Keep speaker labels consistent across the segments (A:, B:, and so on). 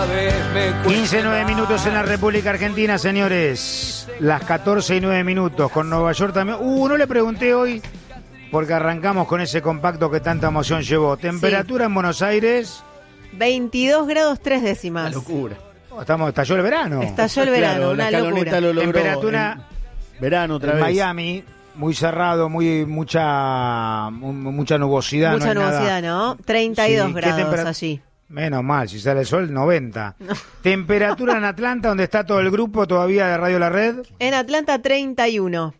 A: vez me
B: 15:09 minutos en la República Argentina, señores. Las 14:09 minutos con Nueva York también. No le pregunté hoy, porque arrancamos con ese compacto que tanta emoción llevó. Temperatura en Buenos Aires.
C: 22 grados 3 décimas.
D: Una locura.
B: Estalló el verano.
C: Estalló el verano,
D: Claro,
C: una
D: la escaloneta
C: locura.
D: lo logró.
B: Temperatura
D: Verano otra
B: en
D: vez.
B: Miami, muy cerrado, mucha nubosidad.
C: Mucha
B: no hay
C: nubosidad,
B: nada.
C: ¿no? 32
B: Sí, ¿qué
C: grados
B: tempera-
C: allí.
B: Menos mal, si sale el sol, 90. Temperatura en Atlanta, donde está todo el grupo todavía de Radio La Red.
C: En Atlanta, 31.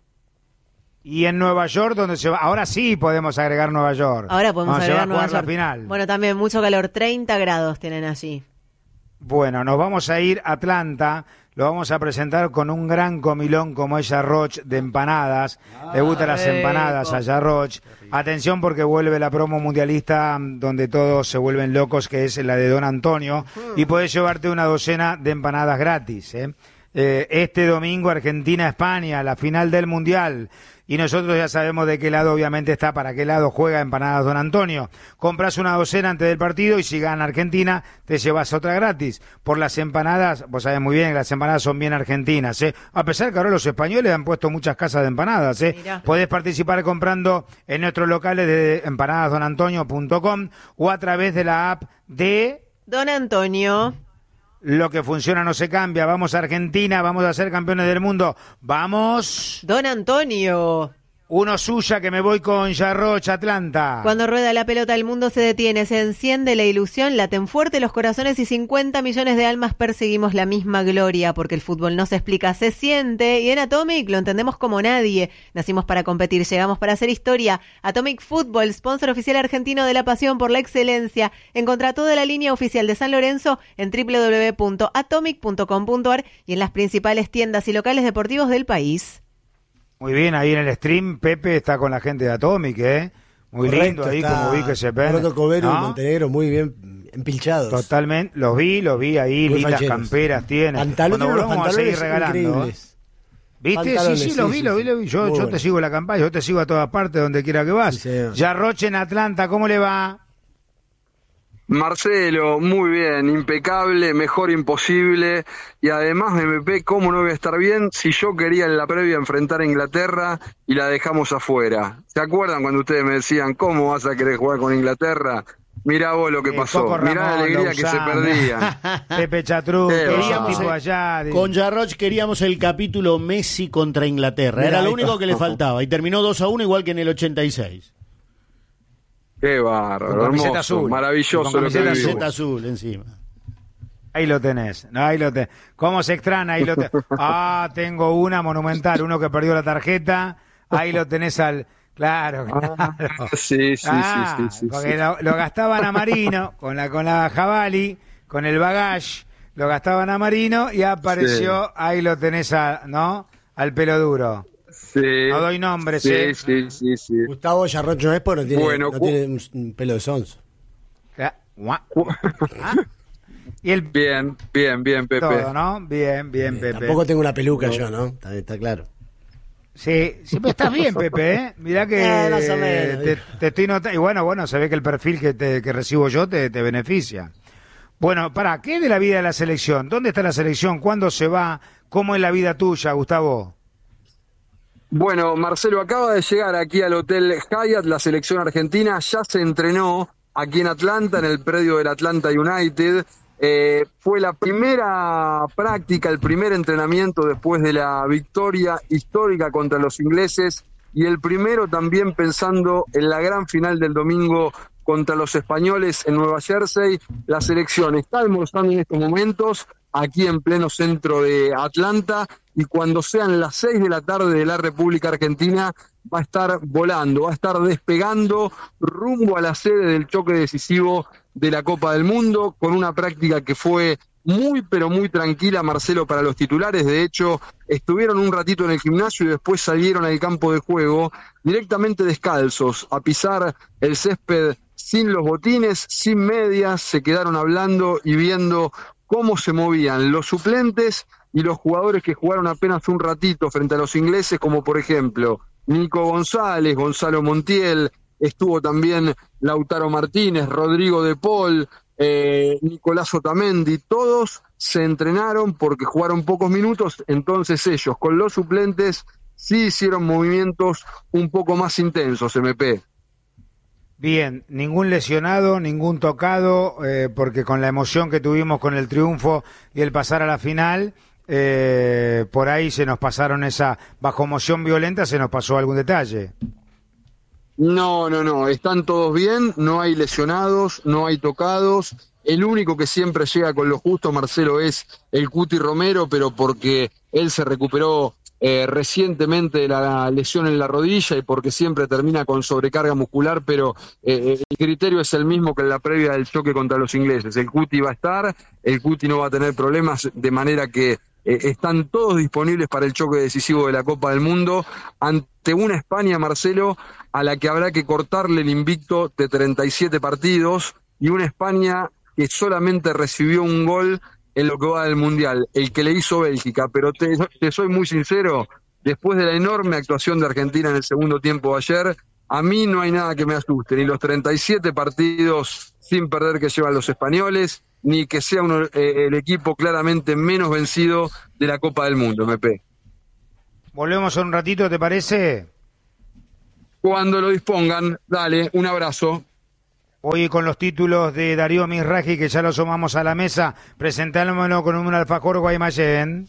B: Y en Nueva York, donde se va. Ahora sí podemos agregar Nueva York.
C: Ahora podemos
B: Donde se va
C: agregar
B: a
C: Nueva
B: jugar
C: York.
B: la final.
C: Bueno, también mucho calor, 30 grados tienen allí.
B: Bueno, nos vamos a ir a Atlanta. Lo vamos a presentar con un gran comilón como es Jarroch de empanadas. Le gustan las empanadas a Jarroch. Atención porque vuelve la promo mundialista donde todos se vuelven locos, que es la de Don Antonio. Y podés llevarte una docena de empanadas gratis. Este domingo Argentina-España, la final del Mundial. Y nosotros ya sabemos de qué lado obviamente está, para qué lado juega Empanadas Don Antonio. Compras una docena antes del partido y si gana Argentina te llevas otra gratis. Por las empanadas, vos sabés muy bien que las empanadas son bien argentinas, A pesar que ahora los españoles han puesto muchas casas de empanadas,
C: Mirá.
B: Podés participar comprando en nuestros locales de empanadasdonantonio.com o a través de la app de...
C: Don Antonio.
B: Lo que funciona no se cambia. Vamos a Argentina, vamos a ser campeones del mundo. ¡Vamos!
C: Don Antonio.
B: Uno suya, que me voy con Jarroch, Atlanta.
C: Cuando rueda la pelota el mundo se detiene, se enciende la ilusión, laten fuerte los corazones y 50 millones de almas perseguimos la misma gloria, porque el fútbol no se explica, se siente, y en Atomic lo entendemos como nadie. Nacimos para competir, llegamos para hacer historia. Atomic Fútbol, sponsor oficial argentino de la pasión por la excelencia. Encontrá toda la línea oficial de San Lorenzo en www.atomic.com.ar y en las principales tiendas y locales deportivos del país.
B: Muy bien, ahí en el stream Pepe está con la gente de Atomic, Muy
E: Correcto,
B: lindo ahí,
E: está
B: como vi que se ven.
E: Roto Covero y
B: ¿no?
E: Montenegro muy bien empilchados.
B: Totalmente, los vi ahí,
E: Muy
B: lindas
E: facheros.
B: camperas tienen.
E: Pantalones,
B: Cuando
E: los
B: volvamos a seguir
E: pantalones
B: regalando.
E: increíbles.
B: ¿Viste?
E: Pantalones,
B: Sí, lo vi.
E: Muy
B: Yo
E: bueno.
B: te sigo la campaña, yo te sigo a todas partes, donde quiera que vas.
E: Sí, señor.
B: Jarroch en Atlanta, ¿cómo le va?
F: Marcelo, muy bien, impecable, mejor imposible, y además MP, ¿cómo no voy a estar bien si yo quería en la previa enfrentar a Inglaterra y la dejamos afuera? ¿Se acuerdan cuando ustedes me decían, ¿cómo vas a querer jugar con Inglaterra? Mirá vos lo que pasó,
B: Coco
F: mirá la
B: Ramón,
F: alegría que se
B: Lausana,
F: perdía.
B: Pepe Chatrú,
F: Queríamos,
B: tipo allá.
D: Con Jarroch queríamos el capítulo Messi contra Inglaterra.
E: Mirá,
D: Era
E: ahí
D: lo único
E: está.
D: que le faltaba. Y terminó 2-1 igual que en el 86.
F: Qué
B: Con
F: bárbaro,
B: camiseta
F: hermoso,
B: azul.
F: maravilloso
B: Con
F: lo que
B: camiseta
F: vivimos.
D: Camiseta azul encima.
B: Ahí lo tenés, ¿Cómo se extraña? Ahí lo tenés. Tengo una monumental, uno que perdió la tarjeta, ahí lo tenés al... Claro.
F: Sí.
B: Porque lo gastaban a Marino, con la Javali, con el bagage, lo gastaban a Marino y apareció, ahí lo tenés al pelo duro.
F: Sí.
B: No doy nombres,
F: Sí.
E: Gustavo Jarroch no es porque no tiene,
F: Bueno,
E: no tiene un pelo de sonso.
B: Y el
F: Bien, Pepe.
B: todo, ¿no? Bien, Pepe.
E: Tampoco tengo una peluca yo, ¿no? Está claro.
B: Sí, siempre estás bien, Pepe, Mirá que
E: más o menos.
B: te estoy notando. Y bueno, se ve que el perfil que recibo yo te beneficia. Bueno, ¿qué de la vida de la selección? ¿Dónde está la selección? ¿Cuándo se va? ¿Cómo es la vida tuya, Gustavo?
F: Bueno, Marcelo, acaba de llegar aquí al Hotel Hyatt la selección argentina, ya se entrenó aquí en Atlanta, en el predio del Atlanta United. Fue la primera práctica, el primer entrenamiento después de la victoria histórica contra los ingleses y el primero también pensando en la gran final del domingo contra los españoles en Nueva Jersey. La selección está almorzando en estos momentos aquí en pleno centro de Atlanta y cuando sean las 6 de la tarde de la República Argentina va a estar volando, va a estar despegando rumbo a la sede del choque decisivo de la Copa del Mundo, con una práctica que fue muy pero muy tranquila, Marcelo, para los titulares. De hecho, estuvieron un ratito en el gimnasio y después salieron al campo de juego directamente descalzos, a pisar el césped sin los botines, sin medias, se quedaron hablando y viendo cómo se movían los suplentes y los jugadores que jugaron apenas un ratito frente a los ingleses, como por ejemplo Nico González, Gonzalo Montiel, estuvo también Lautaro Martínez, Rodrigo de Paul, Nicolás Otamendi, todos se entrenaron porque jugaron pocos minutos, entonces ellos con los suplentes sí hicieron movimientos un poco más intensos, MP.
B: Bien, ningún lesionado, ningún tocado, porque con la emoción que tuvimos con el triunfo y el pasar a la final, por ahí se nos pasaron bajo emoción violenta, se nos pasó algún detalle.
F: No, están todos bien, no hay lesionados, no hay tocados. El único que siempre llega con lo justo, Marcelo, es el Cuti Romero, pero porque él se recuperó recientemente de la lesión en la rodilla y porque siempre termina con sobrecarga muscular, pero el criterio es el mismo que en la previa del choque contra los ingleses. El Cuti va a estar, el Cuti no va a tener problemas, de manera que están todos disponibles para el choque decisivo de la Copa del Mundo ante una España, Marcelo, a la que habrá que cortarle el invicto de 37 partidos, y una España que solamente recibió un gol en lo que va del Mundial, el que le hizo Bélgica. Pero te soy muy sincero, después de la enorme actuación de Argentina en el segundo tiempo de ayer, a mí no hay nada que me asuste, ni los 37 partidos sin perder que llevan los españoles, ni que sea el equipo claramente menos vencido de la Copa del Mundo, MP.
B: Volvemos en un ratito, ¿te parece?
F: Cuando lo dispongan, dale, un abrazo.
B: Hoy con los títulos de Darío Mizrahi, que ya lo sumamos a la mesa, presentámoslo con un alfajor Guaymallén.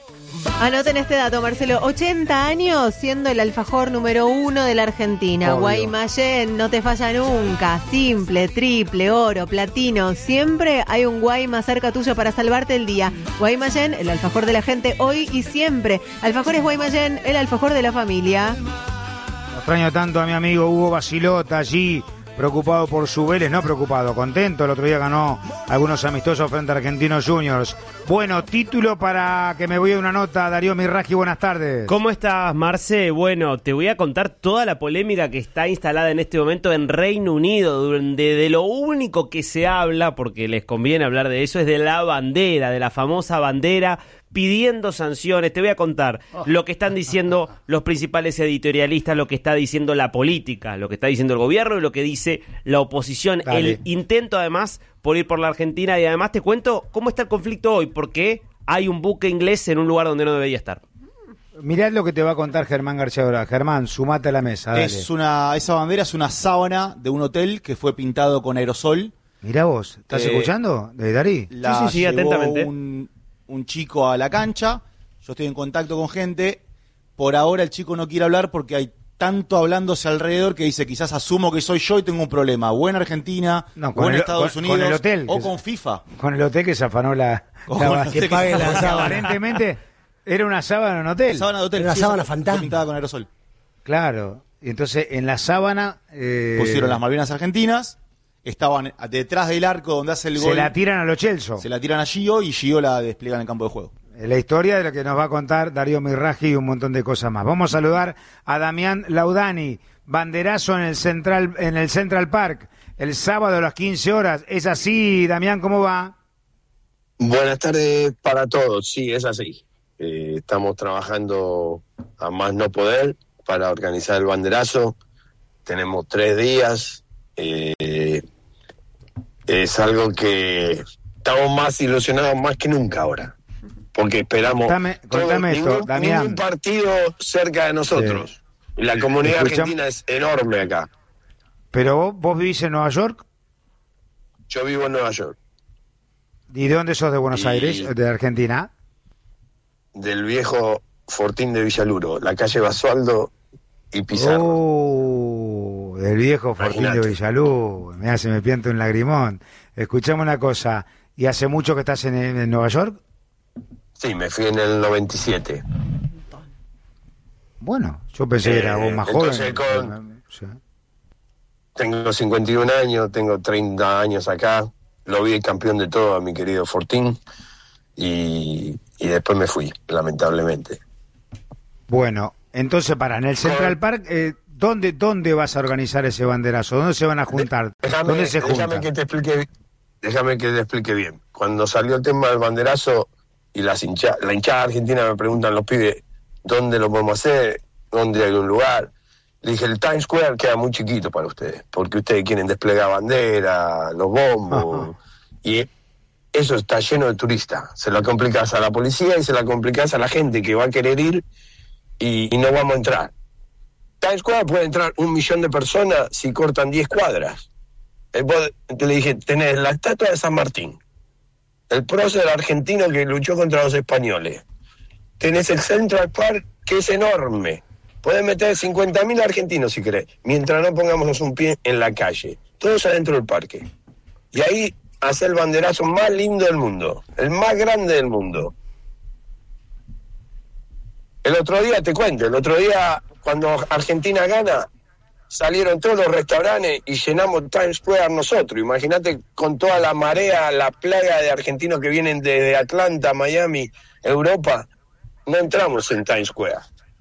C: Anoten este dato, Marcelo. 80 años siendo el alfajor número 1 de la Argentina.
B: Obvio.
C: Guaymallén no te falla nunca. Simple, triple, oro, platino. Siempre hay un Guayma cerca tuyo para salvarte el día. Guaymallén, el alfajor de la gente hoy y siempre. Alfajores Guaymallén, el alfajor de la familia.
B: Extraño tanto a mi amigo Hugo Basilota allí, preocupado por su Vélez, no preocupado, contento. El otro día ganó algunos amistosos frente a Argentinos Juniors. Bueno, título para que me voy a una nota. Darío Mizrahi, buenas tardes.
A: ¿Cómo estás, Marce? Bueno, te voy a contar toda la polémica que está instalada en este momento en Reino Unido, donde de lo único que se habla, porque les conviene hablar de eso, es de la bandera, de la famosa bandera, pidiendo sanciones. Te voy a contar lo que están diciendo los principales editorialistas, lo que está diciendo la política, lo que está diciendo el gobierno y lo que dice la oposición.
B: Dale.
A: El intento, además, por ir por la Argentina, y además te cuento cómo está el conflicto hoy, porque hay un buque inglés en un lugar donde no debería estar.
B: Mirá lo que te va a contar Germán García Dora. Germán, sumate a la mesa, dale.
G: Esa bandera es una sábana de un hotel que fue pintado con aerosol.
B: Mirá vos, ¿estás escuchando, Darí?
A: Sí,
G: Llevó
A: atentamente.
G: un chico a la cancha. Yo estoy en contacto con gente. Por ahora el chico no quiere hablar porque hay tanto hablándose alrededor que dice, quizás asumo que soy yo y tengo un problema. Buena Argentina,
B: No,
G: buena Estados Unidos,
B: con el hotel,
G: o con FIFA.
B: Con el hotel que se afanó
E: Que pague la sábana.
B: Aparentemente era una sábana en hotel.
G: Sábana de hotel.
E: Una
G: sí,
E: sábana
G: esa
E: fantasma.
G: fue pintada con aerosol.
B: Claro. Y entonces en la sábana
G: Pusieron las Malvinas argentinas, estaban detrás del arco donde hace el gol.
B: se la tiran a los Chelsea.
G: Se la tiran a Gio y Gio la despliega en el campo de juego.
B: La historia de lo que nos va a contar Darío Mizrahi y un montón de cosas más. Vamos a saludar a Damián Laudani, banderazo en el Central Park, el sábado a las 15 horas. ¿Es así, Damián? ¿Cómo va?
H: Buenas tardes para todos, sí, es así. Estamos trabajando a más no poder para organizar el banderazo. Tenemos 3 días. Es algo que estamos más ilusionados más que nunca ahora. Porque esperamos
B: Contame esto, Damián.
H: ningún partido cerca de nosotros. Sí. La comunidad argentina es enorme acá.
B: ¿Pero vos vivís en Nueva York?
H: Yo vivo en Nueva York.
B: ¿Y de dónde sos? ¿De Buenos Aires? ¿De Argentina?
H: Del viejo Fortín de Villaluro, la calle Basualdo y Pizarro.
B: Del viejo Fortín de Villaluro. Mirá, se me pianta un lagrimón. Escuchame una cosa. ¿Y hace mucho que estás en Nueva York?
H: Sí, me fui en el 97.
B: Bueno, yo pensé que era vos más joven. Sí.
H: Tengo 51 años, tengo 30 años acá. Lo vi campeón de todo a mi querido Fortín. Y después me fui, lamentablemente.
B: Bueno, entonces en el Central Park, ¿dónde vas a organizar ese banderazo? ¿Dónde se van a juntar? ¿Dónde se juntan?
H: Déjame que te explique bien. Cuando salió el tema del banderazo y la hinchada argentina me preguntan los pibes, ¿dónde lo podemos hacer? ¿Dónde hay un lugar? Le dije, el Times Square queda muy chiquito para ustedes, porque ustedes quieren desplegar bandera, los bombos, Y eso está lleno de turistas. Se lo complicás a la policía y se la complicás a la gente que va a querer ir y no vamos a entrar. Times Square puede entrar 1 millón de personas si cortan 10 cuadras. Vos, te le dije, tenés la estatua de San Martín, el prócer argentino que luchó contra los españoles. Tenés el Central Park, que es enorme. Podés meter 50.000 argentinos si querés, mientras no pongamos un pie en la calle. Todos adentro del parque. Y ahí hace el banderazo más lindo del mundo, el más grande del mundo. El otro día, te cuento, cuando Argentina gana, salieron todos los restaurantes y llenamos Times Square nosotros. Imagínate con toda la marea, la plaga de argentinos que vienen desde Atlanta, Miami, Europa, no entramos en Times Square.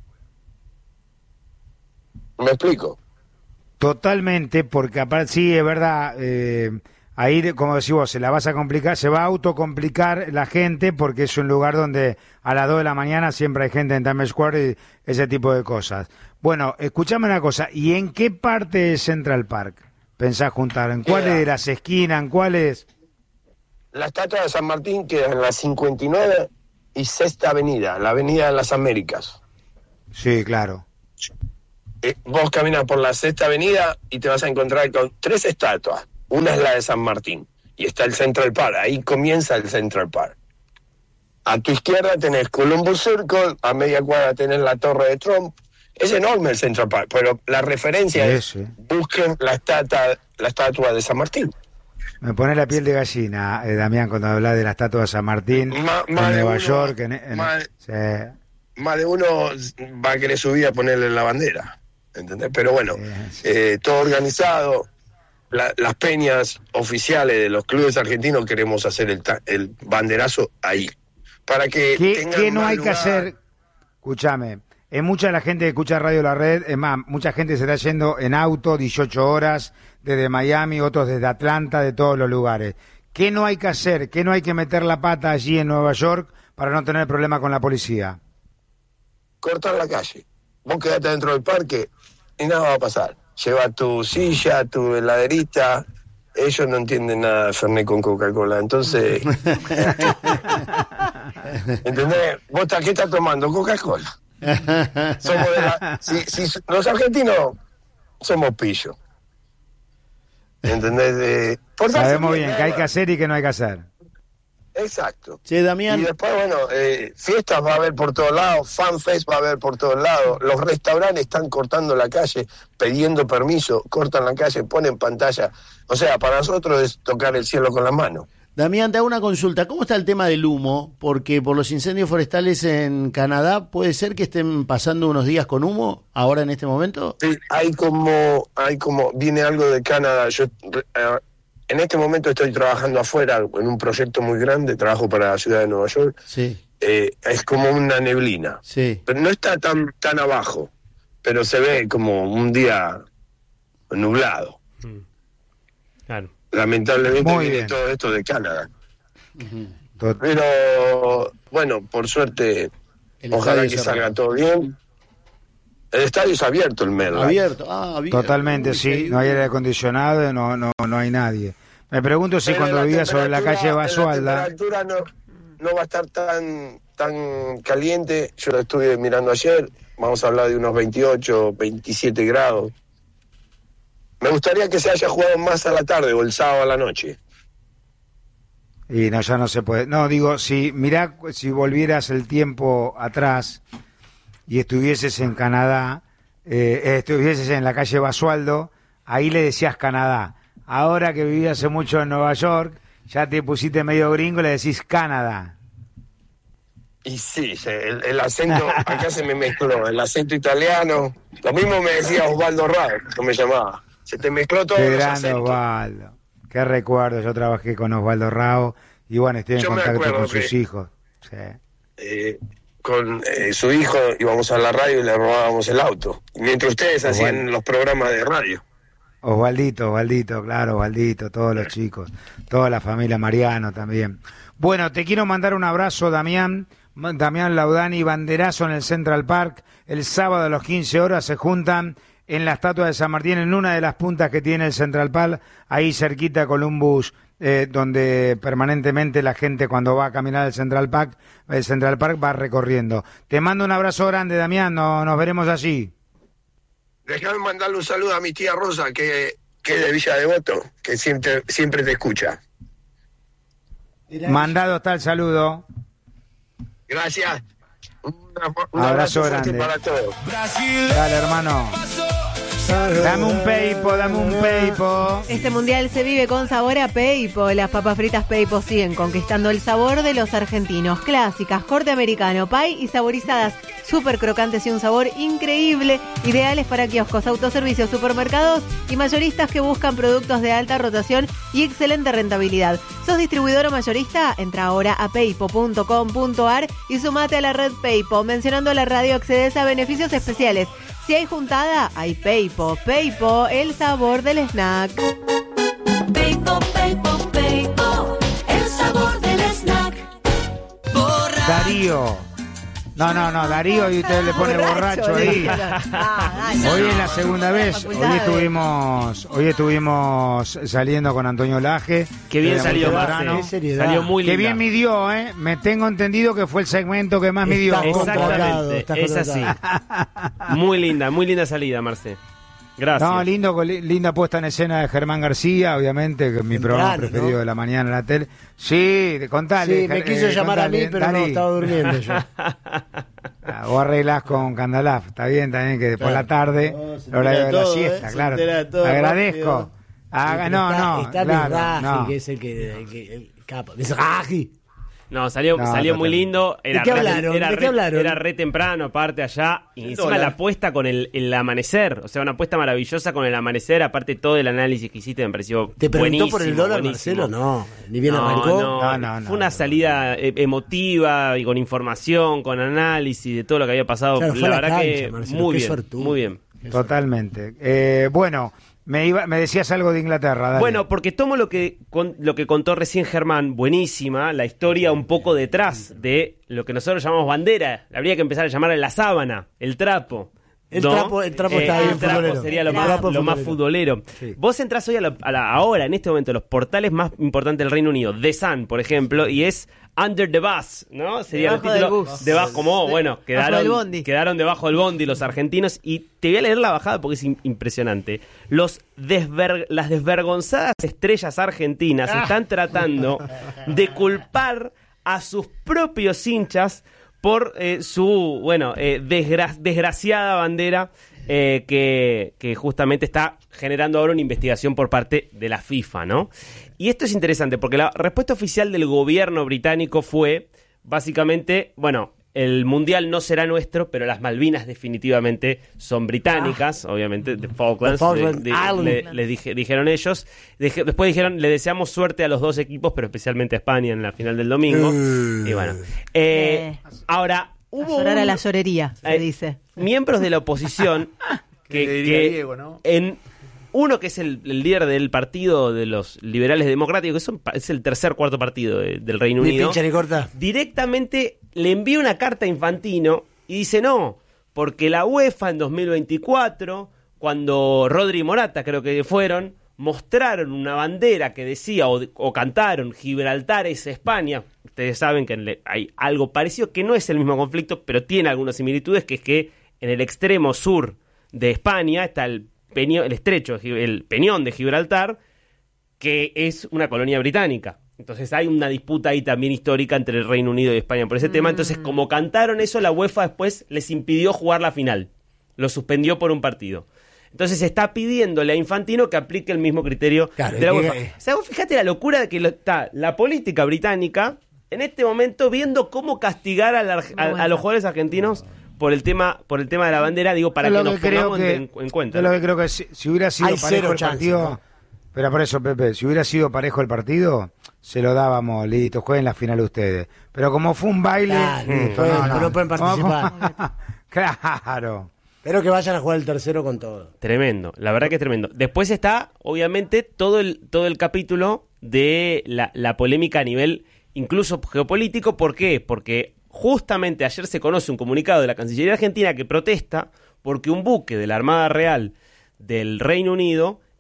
H: ¿Me explico?
B: Totalmente, porque aparte, sí, es verdad, ahí, como decís vos, se la vas a complicar, se va a autocomplicar la gente porque es un lugar donde a las 2 de la mañana siempre hay gente en Times Square y ese tipo de cosas. Bueno, escuchame una cosa, ¿y en qué parte de Central Park pensás juntar? ¿En cuáles de las esquinas? ¿En cuáles?
H: La estatua de San Martín queda en la 59 y Sexta Avenida, la Avenida de las Américas.
B: Sí, claro.
H: Vos caminas por la Sexta Avenida y te vas a encontrar con 3 estatuas. Una es la de San Martín y está el Central Park, ahí comienza el Central Park. A tu izquierda tenés Columbus Circle, a media cuadra tenés la Torre de Trump. Es enorme el Central Park, pero la referencia es busquen la estatua de San Martín.
B: Me pone la piel de gallina, Damián, cuando hablas de la estatua de San Martín en Nueva York.
H: Más de uno va a querer subir a ponerle la bandera, ¿entendés? Pero bueno, todo organizado. Las peñas oficiales de los clubes argentinos queremos hacer el banderazo ahí. Para que
B: ¿Qué no hay que hacer? Escúchame, es mucha la gente que escucha Radio La Red, es más, mucha gente se está yendo en auto 18 horas desde Miami, otros desde Atlanta, de todos los lugares. ¿Qué no hay que hacer? ¿Qué no hay que meter la pata allí en Nueva York para no tener problema con la policía?
H: Cortar la calle. Vos quedate dentro del parque y nada va a pasar. Lleva tu silla, tu heladerita. Ellos no entienden nada de Fernet con Coca-Cola. Entonces, ¿entendés? ¿Vos qué estás tomando? Coca-Cola. Somos los argentinos somos pillos. ¿Entendés?
B: Sabemos bien qué hay que hacer y qué no hay que hacer.
H: Exacto.
D: Sí, Damián.
H: Y después, bueno, fiestas va a haber por todos lados, fanfest va a haber por todos lados, los restaurantes están cortando la calle, pidiendo permiso, cortan la calle, ponen pantalla. O sea, para nosotros es tocar el cielo con la mano.
D: Damián, te hago una consulta. ¿Cómo está el tema del humo? Porque por los incendios forestales en Canadá, ¿puede ser que estén pasando unos días con humo ahora en este momento?
H: Sí, hay como viene algo de Canadá. Yo en este momento estoy trabajando afuera en un proyecto muy grande, trabajo para la ciudad de Nueva York.
D: Sí.
H: Es como una neblina.
D: Sí.
H: Pero no está tan abajo, pero se ve como un día nublado.
A: Claro.
H: Lamentablemente viene todo esto de Canadá. Pero bueno, por suerte, ojalá que salga todo bien. El estadio es abierto, el Merla.
D: Abierto.
B: Totalmente, sí. No hay aire acondicionado, no hay nadie. Me pregunto si cuando vivía sobre la calle Basualda...
H: La temperatura no va a estar tan caliente. Yo lo estuve mirando ayer. Vamos a hablar de unos 28, 27 grados. Me gustaría que se haya jugado más a la tarde o el sábado a la noche.
B: Y no, ya no se puede. No, digo, si volvieras el tiempo atrás y estuvieses en Canadá, estuvieses en la calle Basualdo, ahí le decías Canadá. Ahora que viví hace mucho en Nueva York, ya te pusiste medio gringo y le decís Canadá.
H: Y sí, el acento, acá se me mezcló, el acento italiano. Lo mismo me decía Osvaldo Rao, que me llamaba. Se te mezcló todo.
B: Qué grande Osvaldo. Qué recuerdo, yo trabajé con Osvaldo Rao y bueno, estoy en contacto con sus hijos. Sí.
H: Con su hijo íbamos a la radio y le robábamos el auto. Mientras ustedes hacían los programas de radio.
B: Osvaldito, claro, Osvaldito, todos los chicos, toda la familia Mariano también. Bueno, te quiero mandar un abrazo, Damián Laudani, banderazo en el Central Park. El sábado a las 15 horas se juntan en la estatua de San Martín, en una de las puntas que tiene el Central Park, ahí cerquita Columbus donde permanentemente la gente cuando va a caminar el Central Park va recorriendo. Te mando un abrazo grande, Damián, nos veremos allí.
H: Déjame mandarle un saludo a mi tía Rosa, que es de Villa Devoto, que siempre te escucha.
B: Mandado está el saludo.
H: Gracias. Un
B: Abrazo
H: fuerte
B: grande
H: para todos.
B: Dale, hermano. Dame un peipo.
C: Este mundial se vive con sabor a peipo. Las papas fritas peipo siguen conquistando el sabor de los argentinos. Clásicas, corte americano, pie y saborizadas. Súper crocantes y un sabor increíble. Ideales para kioscos, autoservicios, supermercados y mayoristas que buscan productos de alta rotación y excelente rentabilidad. ¿Sos distribuidor o mayorista? Entra ahora a peipo.com.ar y sumate a la red Peipo. Mencionando la radio accedes a beneficios especiales. Si hay juntada, hay Peipo. Peipo, el sabor del snack.
I: Peipo, Peipo, Peipo, el sabor del snack.
B: Darío. No, Darío, y usted le pone borracho ahí. Hoy es la segunda vez. Hoy estuvimos saliendo con Antonio Laje.
A: Qué bien salió, Marce. Salió muy linda.
B: Qué bien midió, ¿eh? Me tengo entendido que fue el segmento que más midió.
A: Exactamente, es así. Muy linda salida, Marce. Gracias.
B: No, linda puesta en escena de Germán García, obviamente, que es mi programa preferido de la mañana en la tele. Sí, contale.
E: Sí, me quiso llamar a mí, pero Dani. No, estaba durmiendo yo.
B: Vos arreglás con Candalaf, está bien también que por la tarde, el horario de la siesta, claro. Agradezco.
E: Está Raji, que es el capo. Es Raji.
A: No, salió muy lindo.
E: ¿De qué hablaron?
A: Era re temprano, aparte allá. Y encima la apuesta con el amanecer. O sea, una apuesta maravillosa con el amanecer. Aparte todo el análisis que hiciste me pareció
E: ¿Te preguntó
A: buenísimo,
E: por el dólar,
A: buenísimo.
E: Marcelo? No, ni bien arrancó.
A: No. Fue una salida emotiva y con información, con análisis de todo lo que había pasado.
E: Claro,
A: la verdad
E: cancha,
A: que
E: Marcelo,
A: muy bien.
B: Totalmente. Bueno, me decías algo de Inglaterra, dale.
A: Bueno, porque tomo lo que contó recién Germán, buenísima, la historia un poco detrás de lo que nosotros llamamos bandera. Habría que empezar a llamar la sábana, el trapo.
E: El trapo está bien futbolero.
A: Sería lo más futbolero. Sí. Vos entrás hoy ahora, en este momento, los portales más importantes del Reino Unido, The Sun, por ejemplo, y es Under the Bus, ¿no? Sería
C: debajo
A: el título. Debajo, como, bueno, quedaron debajo del bondi los argentinos. Y te voy a leer la bajada porque es impresionante. Las desvergonzadas estrellas argentinas están tratando de culpar a sus propios hinchas por su desgraciada bandera que justamente está generando ahora una investigación por parte de la FIFA, ¿no? Y esto es interesante porque la respuesta oficial del gobierno británico fue básicamente, el mundial no será nuestro, pero las Malvinas definitivamente son británicas, obviamente, de Falklands, dijeron ellos. Después dijeron, le deseamos suerte a los dos equipos, pero especialmente a España en la final del domingo. Y bueno, ahora hubo
C: a la llorería, se dice.
A: Miembros de la oposición que
G: Diego, ¿no?
A: en uno que es el líder del partido de los liberales democráticos, que es el cuarto partido del Reino Unido,
E: pincha ni corta,
A: directamente le envía una carta a Infantino y dice no, porque la UEFA en 2024, cuando Rodri y Morata creo que fueron, mostraron una bandera que decía o cantaron Gibraltar es España. Ustedes saben que hay algo parecido, que no es el mismo conflicto, pero tiene algunas similitudes, que es que en el extremo sur de España está el estrecho, el Peñón de Gibraltar, que es una colonia británica. Entonces hay una disputa ahí también histórica entre el Reino Unido y España por ese tema. Entonces, como cantaron eso, la UEFA después les impidió jugar la final. Lo suspendió por un partido. Entonces está pidiéndole a Infantino que aplique el mismo criterio de la UEFA. O sea, vos fíjate la locura de que está la política británica en este momento viendo cómo castigar a los jugadores argentinos por el tema de la bandera, digo, para que nos pongamos en cuenta.
B: Yo lo que creo que si hubiera sido parejo el partido, ¿no? Pero por eso, Pepe, si hubiera sido parejo el partido, se lo dábamos, listo, jueguen la final ustedes. Pero como fue un baile,
E: no pueden participar.
B: Claro.
E: Pero que vayan a jugar el tercero con todo.
A: Tremendo, la verdad que es tremendo. Después está, obviamente, todo el capítulo de la polémica a nivel incluso geopolítico. ¿Por qué? Porque justamente ayer se conoce un comunicado de la Cancillería Argentina que protesta porque un buque de la Armada Real del Reino Unido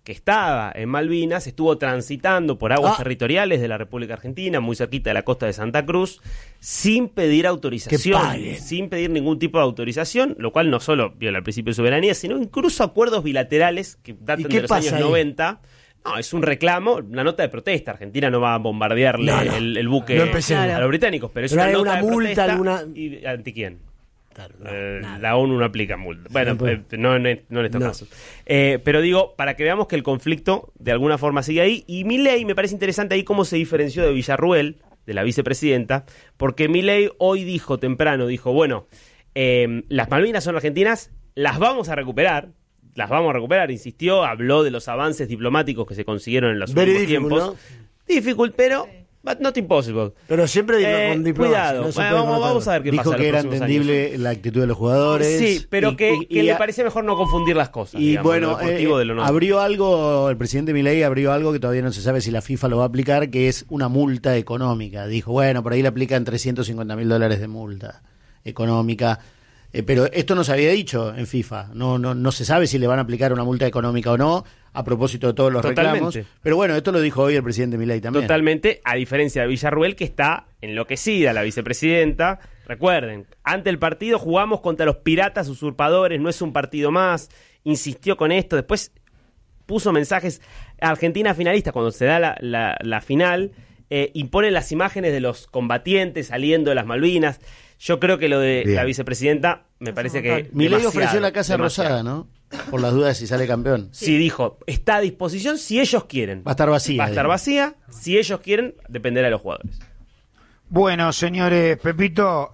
A: que estaba en Malvinas, estuvo transitando por aguas territoriales de la República Argentina, muy cerquita de la costa de Santa Cruz, sin pedir autorización, sin pedir ningún tipo de autorización, lo cual no solo viola el principio de soberanía, sino incluso acuerdos bilaterales que datan de los años 90. No, es un reclamo, una nota de protesta. Argentina no va a bombardearle el buque a los británicos, pero es una nota de protesta. ¿Y ante quién? Claro, la ONU no aplica multa. Bueno, no en estos casos. Pero digo, para que veamos que el conflicto de alguna forma sigue ahí. Y Milei, me parece interesante ahí cómo se diferenció de Villarruel, de la vicepresidenta, porque Milei hoy dijo bueno, las Malvinas son argentinas, las vamos a recuperar, insistió, habló de los avances diplomáticos que se consiguieron en los últimos tiempos. ¿No? Difficult, pero but not impossible.
E: Pero siempre con diplomacia.
A: Cuidado, vamos a ver qué pasa.
D: Dijo que era entendible años. La actitud de los jugadores.
A: Sí, pero que le parece mejor no confundir las cosas.
D: Y
A: digamos,
D: bueno, abrió algo, el presidente Milei abrió algo que todavía no se sabe si la FIFA lo va a aplicar, que es una multa económica. Dijo, bueno, por ahí le aplican $350.000 de multa económica. Pero esto no se había dicho en FIFA. No se sabe si le van a aplicar una multa económica o no, a propósito de todos los reclamos. Pero bueno, esto lo dijo hoy el presidente Milei también.
A: Totalmente, a diferencia de Villarruel, que está enloquecida, la vicepresidenta. Recuerden, ante el partido jugamos contra los piratas usurpadores, no es un partido más. Insistió con esto, después puso mensajes a Argentina finalista cuando se da la final, imponen las imágenes de los combatientes saliendo de las Malvinas. Yo creo que lo de la vicepresidenta me parece que
D: Milei ofreció la Casa Rosada, ¿no? Por las dudas si sale campeón.
A: Sí, dijo, está a disposición si ellos quieren.
D: Va a estar vacía.
A: Va a estar vacía, si ellos quieren, dependerá de los jugadores.
B: Bueno, señores, Pepito,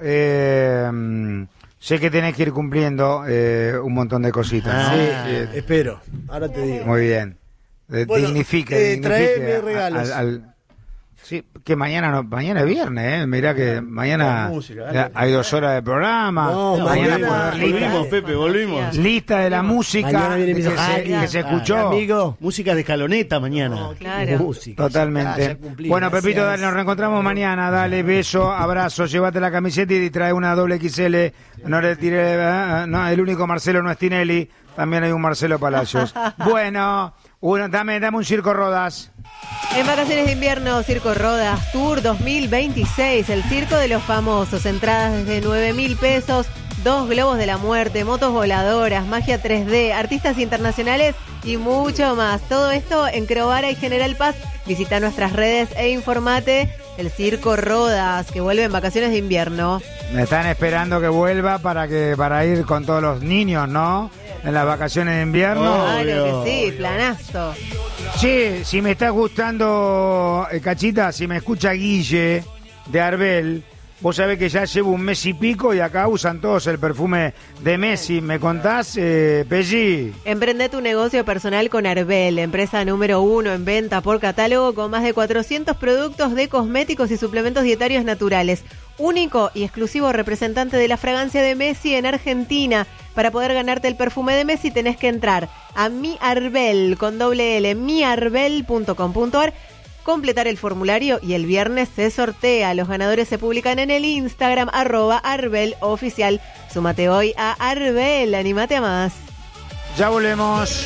B: sé que tenés que ir cumpliendo un montón de cositas.
E: Sí, espero. Ahora te digo.
B: Muy bien. Dignifique
E: traeme regalos.
B: Sí, que mañana es viernes, mirá que mañana hay 2 horas de programa.
E: Mañana
D: volvimos, Pepe, volvimos.
B: Lista de la música que se escuchó.
D: Amigo, música de escaloneta mañana.
C: Claro.
B: Música. Totalmente. Bueno, Pepito, dale, nos reencontramos mañana. Dale, beso, abrazo, llévate la camiseta y trae una doble XL. No le tiré, el único Marcelo no es Tinelli, también hay un Marcelo Palacios. Bueno, dame un Circo Rodas.
C: En vacaciones de invierno, Circo Rodas Tour 2026, el circo de los famosos, entradas desde 9.000 pesos, 2 globos de la muerte, motos voladoras, magia 3D, artistas internacionales y mucho más. Todo esto en Crovara y General Paz. Visita nuestras redes e informate. El Circo Rodas, que vuelve en vacaciones de invierno.
B: Me están esperando que vuelva para ir con todos los niños, ¿no? En las vacaciones de invierno.
C: Claro que sí, planazo.
B: Sí, si me está gustando, Cachita, si me escucha Guille de Arbel, vos sabés que ya llevo 1 mes y pico y acá usan todos el perfume de Messi. ¿Me contás, Pelli?
C: Emprende tu negocio personal con Arbel, empresa número 1 en venta por catálogo con más de 400 productos de cosméticos y suplementos dietarios naturales. Único y exclusivo representante de la fragancia de Messi en Argentina. Para poder ganarte el perfume de Messi tenés que entrar a miarbel, con doble L, miarbel.com.ar, completar el formulario y el viernes se sortea. Los ganadores se publican en el Instagram, @ArbelOficial. Súmate hoy a Arbel, anímate a más.
B: Ya volvemos.